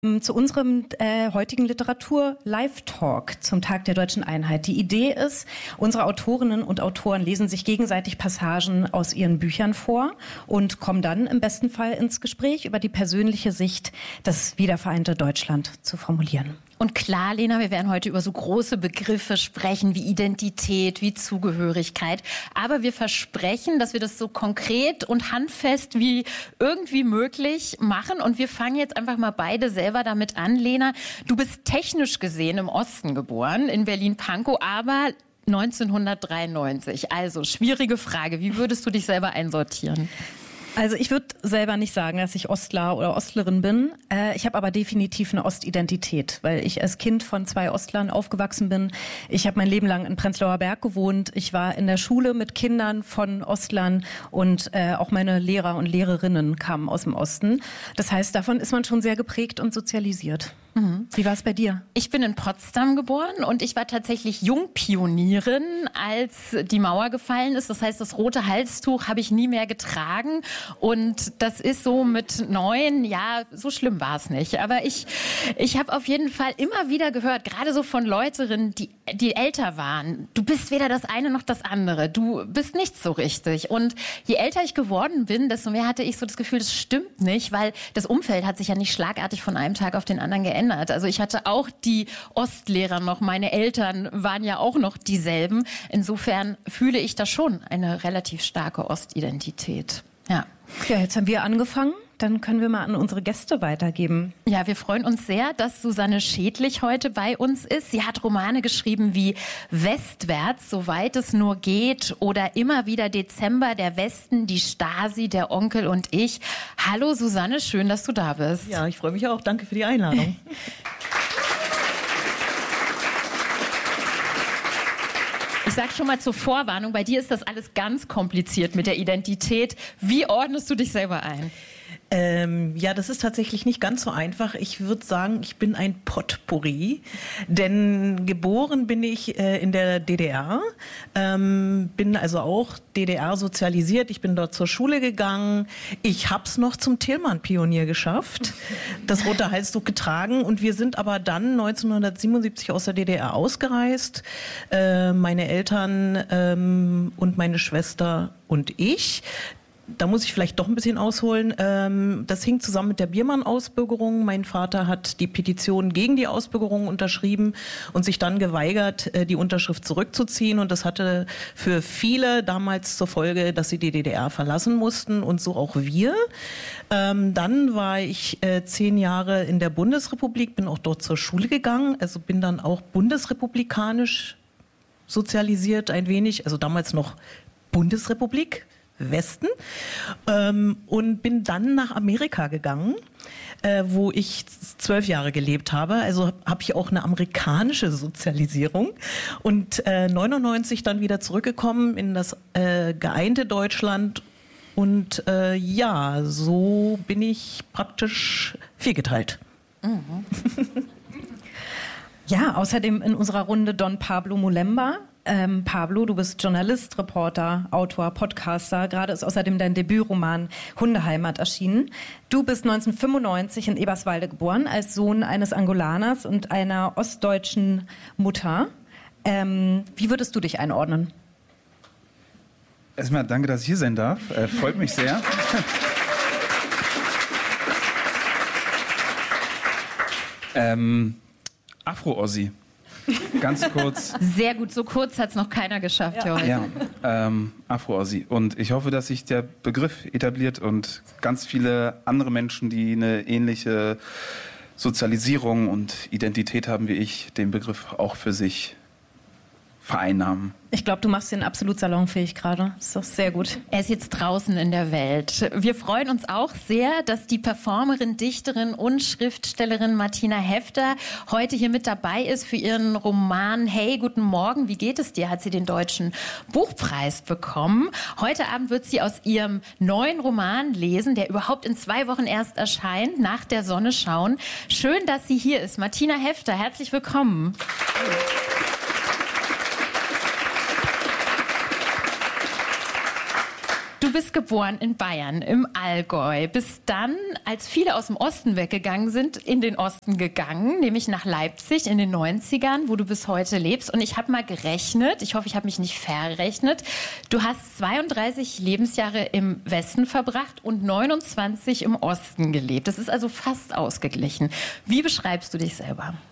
Zu unserem heutigen Literatur-Live-Talk zum Tag der Deutschen Einheit. Die Idee ist, unsere Autorinnen und Autoren lesen sich gegenseitig Passagen aus ihren Büchern vor und kommen dann im besten Fall ins Gespräch über die persönliche Sicht, das wiedervereinte Deutschland zu formulieren. Und klar, Lena, wir werden heute über so große Begriffe sprechen wie Identität, wie Zugehörigkeit. Aber wir versprechen, dass wir das so konkret und handfest wie irgendwie möglich machen. Und wir fangen jetzt einfach mal beide selber damit an. Lena, du bist technisch gesehen im Osten geboren, in Berlin-Pankow, aber 1993. Also, schwierige Frage. Wie würdest du dich selber einsortieren? Also ich würde selber nicht sagen, dass ich Ostler oder Ostlerin bin. Ich habe aber definitiv eine Ostidentität, weil ich als Kind von 2 Ostlern aufgewachsen bin. Ich habe mein Leben lang in Prenzlauer Berg gewohnt. Ich war in der Schule mit Kindern von Ostlern und auch meine Lehrer und Lehrerinnen kamen aus dem Osten. Das heißt, davon ist man schon sehr geprägt und sozialisiert. Mhm. Wie war es bei dir? Ich bin in Potsdam geboren und ich war tatsächlich Jungpionierin, als die Mauer gefallen ist. Das heißt, das rote Halstuch habe ich nie mehr getragen. Und das ist so mit 9, ja, so schlimm war es nicht. Aber ich habe auf jeden Fall immer wieder gehört, gerade so von Leutinnen, die älter waren, du bist weder das eine noch das andere. Du bist nicht so richtig. Und je älter ich geworden bin, desto mehr hatte ich so das Gefühl, das stimmt nicht, weil das Umfeld hat sich ja nicht schlagartig von einem Tag auf den anderen geändert. Also ich hatte auch die Ostlehrer noch, meine Eltern waren ja auch noch dieselben. Insofern fühle ich da schon eine relativ starke Ostidentität. Ja, jetzt haben wir angefangen. Dann können wir mal an unsere Gäste weitergeben. Ja, wir freuen uns sehr, dass Susanne Schädlich heute bei uns ist. Sie hat Romane geschrieben wie Westwärts, soweit es nur geht, oder Immer wieder Dezember, der Westen, die Stasi, der Onkel und ich. Hallo Susanne, schön, dass du da bist. Ja, ich freue mich auch. Danke für die Einladung. Ich sage schon mal zur Vorwarnung, bei dir ist das alles ganz kompliziert mit der Identität. Wie ordnest du dich selber ein? Ja, das ist tatsächlich nicht ganz so einfach. Ich würde sagen, ich bin ein Potpourri, denn geboren bin ich in der DDR, bin also auch DDR sozialisiert. Ich bin dort zur Schule gegangen. Ich hab's noch zum Thälmann-Pionier geschafft, das rote Halstuch getragen, und wir sind aber dann 1977 aus der DDR ausgereist. Meine Eltern und meine Schwester und ich. Da muss ich vielleicht doch ein bisschen ausholen. Das hing zusammen mit der Biermann-Ausbürgerung. Mein Vater hat die Petition gegen die Ausbürgerung unterschrieben und sich dann geweigert, die Unterschrift zurückzuziehen. Und das hatte für viele damals zur Folge, dass sie die DDR verlassen mussten, und so auch wir. Dann war ich 10 Jahre in der Bundesrepublik, bin auch dort zur Schule gegangen, also bin dann auch bundesrepublikanisch sozialisiert ein wenig, also damals noch Bundesrepublik Westen, und bin dann nach Amerika gegangen, wo ich 12 Jahre gelebt habe. Also habe ich auch eine amerikanische Sozialisierung, und 99 dann wieder zurückgekommen in das geeinte Deutschland, und ja, so bin ich praktisch viergeteilt. Mhm. Ja, außerdem in unserer Runde Don Pablo Mulemba. Pablo, du bist Journalist, Reporter, Autor, Podcaster. Gerade ist außerdem dein Debütroman Hundeheimat erschienen. Du bist 1995 in Eberswalde geboren, als Sohn eines Angolaners und einer ostdeutschen Mutter. Wie würdest du dich einordnen? Erstmal danke, dass ich hier sein darf. Freut mich sehr. Afro-Ossi. Ganz kurz. Sehr gut, so kurz hat es noch keiner geschafft hier heute. Ja, Afro-Ossi. Und ich hoffe, dass sich der Begriff etabliert und ganz viele andere Menschen, die eine ähnliche Sozialisierung und Identität haben wie ich, den Begriff auch für sich vereinnahmen. Ich glaube, du machst den absolut salonfähig gerade. Ist doch sehr gut. Er ist jetzt draußen in der Welt. Wir freuen uns auch sehr, dass die Performerin, Dichterin und Schriftstellerin Martina Hefter heute hier mit dabei ist für ihren Roman Hey, guten Morgen, wie geht es dir? Hat sie den Deutschen Buchpreis bekommen. Heute Abend wird sie aus ihrem neuen Roman lesen, der überhaupt in 2 Wochen erst erscheint, Nach der Sonne schauen. Schön, dass sie hier ist. Martina Hefter, herzlich willkommen. Du Du bist geboren in Bayern, im Allgäu. Bist dann, als viele aus dem Osten weggegangen sind, in den Osten gegangen, nämlich nach Leipzig in den 90ern, wo du bis heute lebst. Und ich habe mal gerechnet, ich hoffe, ich habe mich nicht verrechnet, du hast 32 Lebensjahre im Westen verbracht und 29 im Osten gelebt. Das ist also fast ausgeglichen. Wie beschreibst du dich selber?